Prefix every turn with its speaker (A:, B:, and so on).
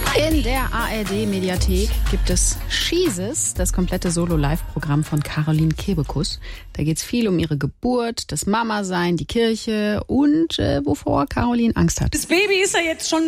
A: In der ARD-Mediathek gibt es Schießes, das komplette Solo-Live-Programm von Caroline Kebekus. Da geht es viel um ihre Geburt, das Mama-Sein, die Kirche und wovor Caroline Angst hat.
B: Das Baby ist ja jetzt schon